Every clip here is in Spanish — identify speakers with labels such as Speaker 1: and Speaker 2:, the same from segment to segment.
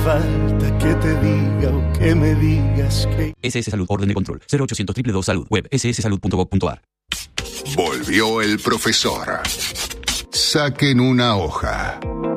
Speaker 1: Falta que te diga o que me digas que...
Speaker 2: SS Salud, orden de control, 0800 222 Salud, web sssalud.gov.ar.
Speaker 3: Volvió el profesor. Saquen una hoja.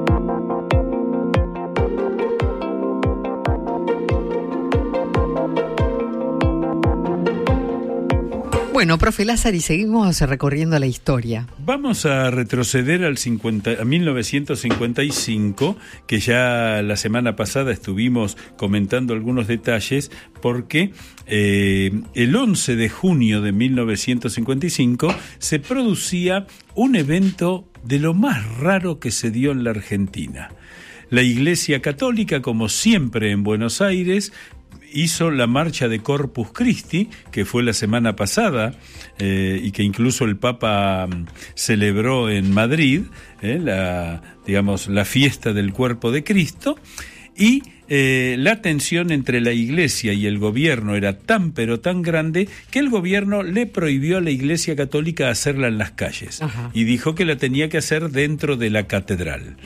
Speaker 4: Bueno, profe Lázari, seguimos recorriendo la historia.
Speaker 5: Vamos a retroceder a 1955, que ya la semana pasada estuvimos comentando algunos detalles, porque el 11 de junio de 1955 se producía un evento de lo más raro que se dio en la Argentina. La Iglesia Católica, como siempre en Buenos Aires, hizo la marcha de Corpus Christi, que fue la semana pasada, y que incluso el Papa celebró en Madrid, la fiesta del Cuerpo de Cristo, y la tensión entre la Iglesia y el gobierno era tan pero tan grande que el gobierno le prohibió a la Iglesia Católica hacerla en las calles. Ajá. Y dijo que la tenía que hacer dentro de la catedral.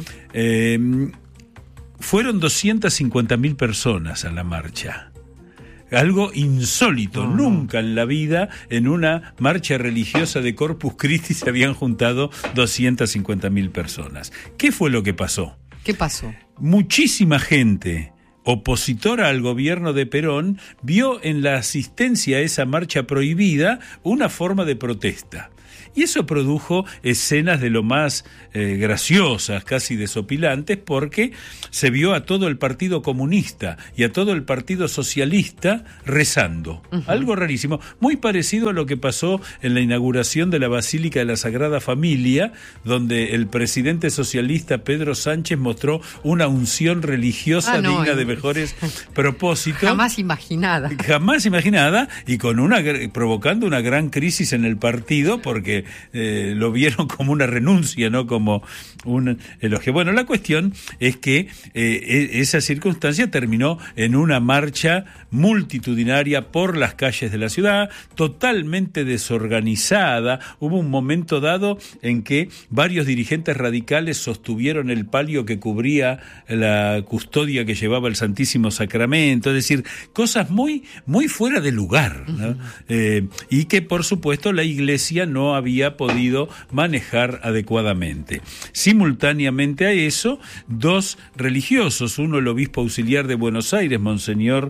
Speaker 5: Fueron 250.000 personas a la marcha. Algo insólito. Nunca en la vida en una marcha religiosa de Corpus Christi se habían juntado 250.000 personas. ¿Qué fue lo que pasó?
Speaker 4: ¿Qué pasó?
Speaker 5: Muchísima gente opositora al gobierno de Perón vio en la asistencia a esa marcha prohibida una forma de protesta. Y eso produjo escenas de lo más graciosas, casi desopilantes, porque se vio a todo el Partido Comunista y a todo el Partido Socialista rezando. Uh-huh. Algo rarísimo, muy parecido a lo que pasó en la inauguración de la Basílica de la Sagrada Familia, donde el presidente socialista Pedro Sánchez mostró una unción religiosa digna de mejores propósitos.
Speaker 4: Jamás imaginada.
Speaker 5: Jamás imaginada, y provocando una gran crisis en el partido, porque lo vieron como una renuncia, no como un elogio. Bueno, la cuestión es que esa circunstancia terminó en una marcha multitudinaria por las calles de la ciudad, totalmente desorganizada. Hubo un momento dado en que varios dirigentes radicales sostuvieron el palio que cubría la custodia que llevaba el Santísimo Sacramento, es decir, cosas muy, muy fuera de lugar, ¿no? Y que por supuesto la Iglesia no había podido manejar adecuadamente. Simultáneamente a eso, dos religiosos, uno el obispo auxiliar de Buenos Aires, Monseñor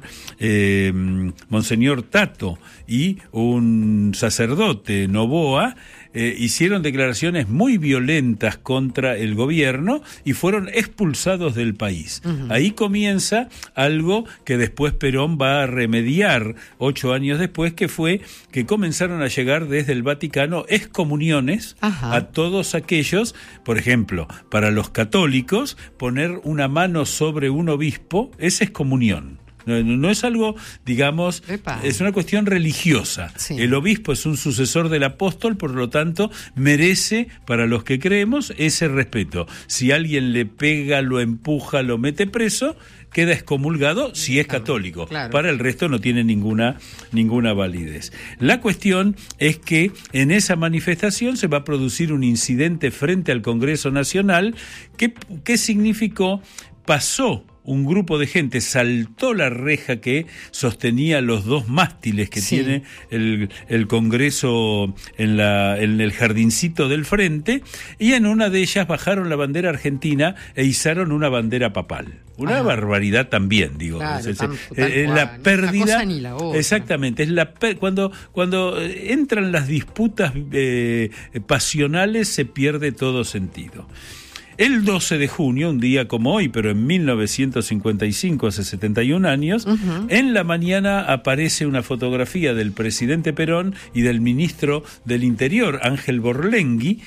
Speaker 5: Tato, y un sacerdote, Noboa, hicieron declaraciones muy violentas contra el gobierno y fueron expulsados del país. Uh-huh. Ahí comienza algo que después Perón va a remediar 8 años después, que fue que comenzaron a llegar desde el Vaticano excomuniones a todos aquellos, por ejemplo, para los católicos, poner una mano sobre un obispo es excomunión. No es algo, digamos, es una cuestión religiosa. Sí. El obispo es un sucesor del apóstol, por lo tanto, merece, para los que creemos, ese respeto. Si alguien le pega, lo empuja, lo mete preso, queda excomulgado si es católico. Claro. Para el resto no tiene ninguna validez. La cuestión es que en esa manifestación se va a producir un incidente frente al Congreso Nacional. ¿Qué significó? Pasó un grupo de gente, saltó la reja que sostenía los dos mástiles que tiene el Congreso en el jardincito del frente, y en una de ellas bajaron la bandera argentina e izaron una bandera papal. Una barbaridad también, digo. Claro, es la pérdida. Una cosa ni la otra. Exactamente, es cuando entran las disputas pasionales se pierde todo sentido. El 12 de junio, un día como hoy, pero en 1955, hace 71 años, en la mañana aparece una fotografía del presidente Perón y del ministro del Interior, Ángel Borlengui,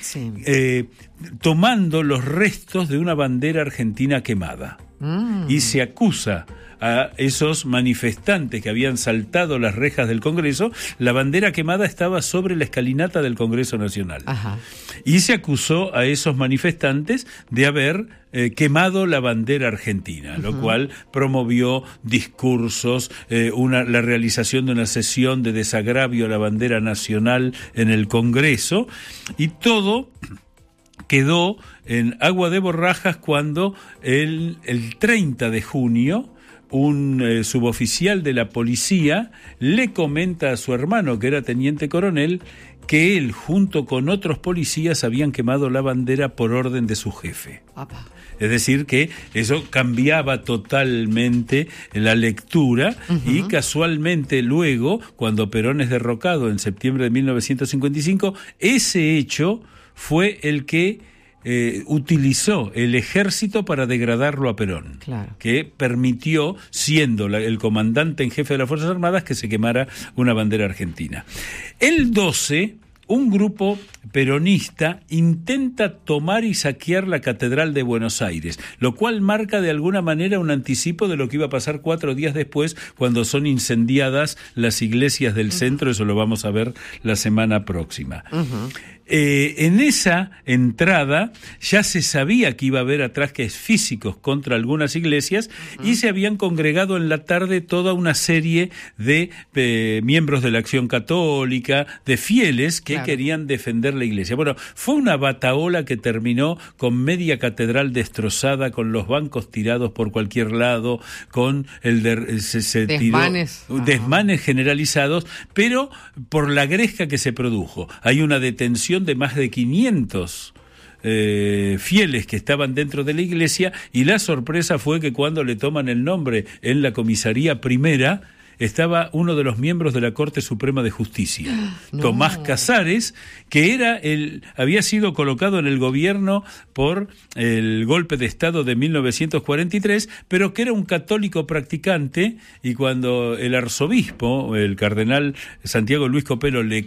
Speaker 5: tomando los restos de una bandera argentina quemada. Y se acusa a esos manifestantes que habían saltado las rejas del Congreso. La bandera quemada estaba sobre la escalinata del Congreso Nacional. Ajá. Y se acusó a esos manifestantes de haber quemado la bandera argentina, lo cual promovió discursos, la realización de una sesión de desagravio a la bandera nacional en el Congreso, y todo quedó en agua de borrajas cuando el 30 de junio un suboficial de la policía le comenta a su hermano, que era teniente coronel, que él junto con otros policías habían quemado la bandera por orden de su jefe.
Speaker 4: Apa.
Speaker 5: Es decir, que eso cambiaba totalmente la lectura y casualmente luego, cuando Perón es derrocado en septiembre de 1955, ese hecho fue el que utilizó el ejército para degradarlo a Perón,
Speaker 4: claro,
Speaker 5: que permitió, siendo el comandante en jefe de las Fuerzas Armadas, que se quemara una bandera argentina. El 12, un grupo peronista intenta tomar y saquear la Catedral de Buenos Aires, lo cual marca de alguna manera un anticipo de lo que iba a pasar 4 días después, cuando son incendiadas las iglesias del centro. Eso lo vamos a ver la semana próxima. En esa entrada ya se sabía que iba a haber ataques físicos contra algunas iglesias y se habían congregado en la tarde toda una serie de miembros de la Acción Católica, de fieles que querían defender la iglesia. Bueno, fue una batahola que terminó con media catedral destrozada, con los bancos tirados por cualquier lado, con desmanes generalizados, pero por la gresca que se produjo. Hay una detención de más de 500 fieles que estaban dentro de la iglesia, y la sorpresa fue que cuando le toman el nombre en la comisaría primera, estaba uno de los miembros de la Corte Suprema de Justicia, Tomás Casares, que había sido colocado en el gobierno por el golpe de Estado de 1943, pero que era un católico practicante, y cuando el arzobispo, el cardenal Santiago Luis Copelo, le